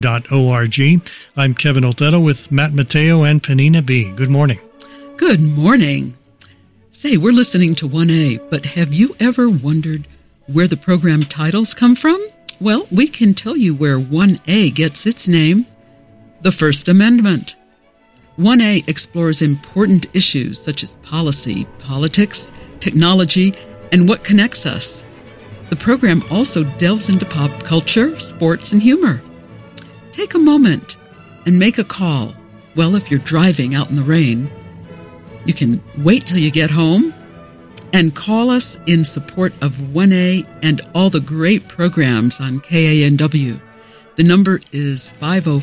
.org. I'm Kevin Oltetto with Matt Mateo and Panina B. Good morning. Good morning. Say, we're listening to 1A, but have you ever wondered where the program titles come from? Well, we can tell you where 1A gets its name, the First Amendment. 1A explores important issues such as policy, politics, technology, and what connects us. The program also delves into pop culture, sports, and humor. Take a moment and make a call. Well, if you're driving out in the rain, you can wait till you get home and call us in support of 1A and all the great programs on KANW. The number is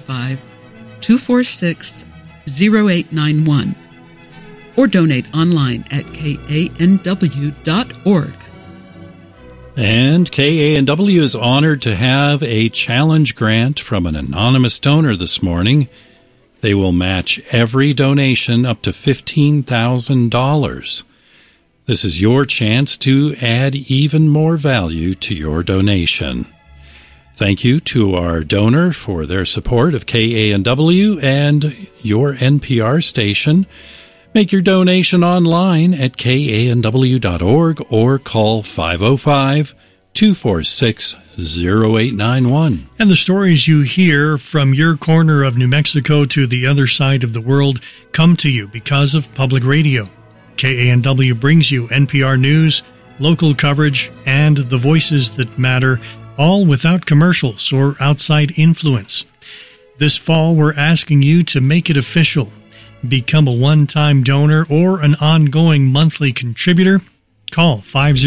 505-246-0891 or donate online at KANW.org. And KANW is honored to have a challenge grant from an anonymous donor this morning. They will match every donation up to $15,000. This is your chance to add even more value to your donation. Thank you to our donor for their support of KANW and your NPR station. Make your donation online at KANW.org or call 505-246-0891. And the stories you hear from your corner of New Mexico to the other side of the world come to you because of public radio. KANW brings you NPR News, local coverage, and the voices that matter, all without commercials or outside influence. This fall, we're asking you to make it official. Become a one-time donor or an ongoing monthly contributor. Call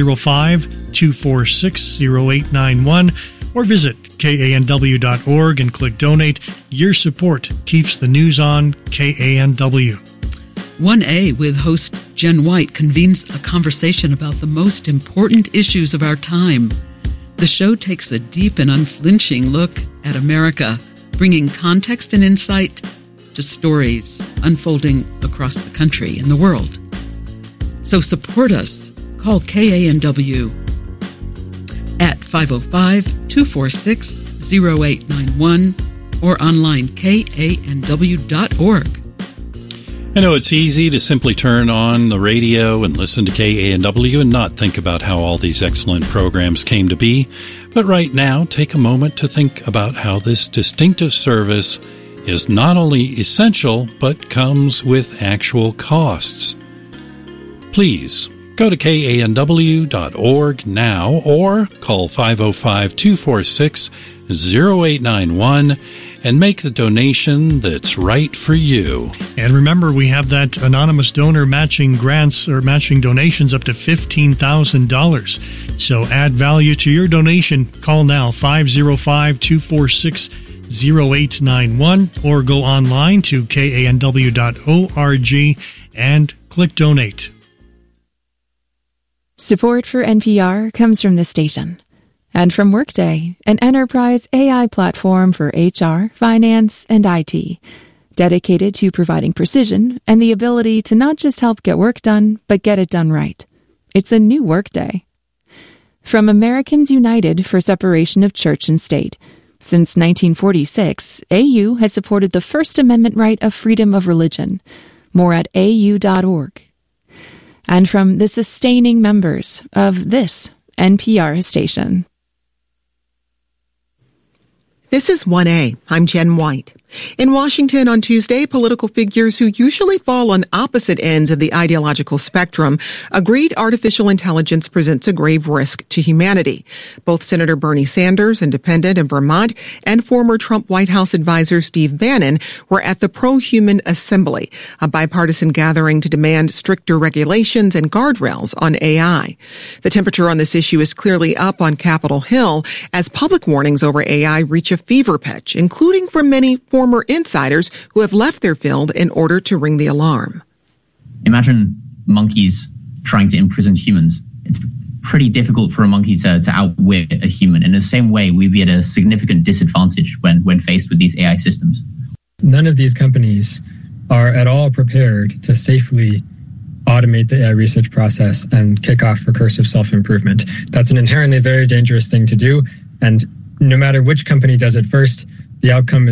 505-246-0891 or visit KANW.org and click Donate. Your support keeps the news on KANW. 1A with host Jen White convenes a conversation about the most important issues of our time. The show takes a deep and unflinching look at America, bringing context and insight to stories unfolding across the country and the world. So support us. Call KANW at 505-246-0891 or online KANW.org. I know it's easy to simply turn on the radio and listen to KANW and not think about how all these excellent programs came to be. But right now, take a moment to think about how this distinctive service is not only essential, but comes with actual costs. Please go to KANW.org now or call 505-246-0891 and make the donation that's right for you. And remember, we have that anonymous donor matching grants or matching donations up to $15,000. So add value to your donation. Call now, 505-246-0891 or go online to KANW.org and click Donate. Support for NPR comes from this station and from Workday, an enterprise AI platform for HR, finance, and IT, dedicated to providing precision and the ability to not just help get work done, but get it done right. It's a new Workday. From Americans United for Separation of Church and State, since 1946, AU has supported the First Amendment right of freedom of religion. More at au.org. And from the sustaining members of this NPR station. This is 1A. I'm Jen White. In Washington on Tuesday, political figures who usually fall on opposite ends of the ideological spectrum agreed artificial intelligence presents a grave risk to humanity. Both Senator Bernie Sanders, independent in Vermont, and former Trump White House advisor Steve Bannon were at the Pro-Human Assembly, a bipartisan gathering to demand stricter regulations and guardrails on AI. The temperature on this issue is clearly up on Capitol Hill as public warnings over AI reach a fever pitch, including from many former insiders who have left their field in order to ring the alarm. Imagine monkeys trying to imprison humans. It's pretty difficult for a monkey to outwit a human. In the same way, we'd be at a significant disadvantage when faced with these AI systems. None of these companies are at all prepared to safely automate the AI research process and kick off recursive self-improvement. That's an inherently very dangerous thing to do, and no matter which company does it first, the outcome